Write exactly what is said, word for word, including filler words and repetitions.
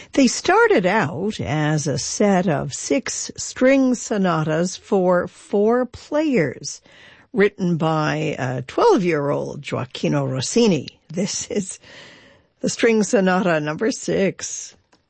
They started out as a set of six string sonatas for four players, written by uh, twelve-year-old Gioachino Rossini. This is the String Sonata number six.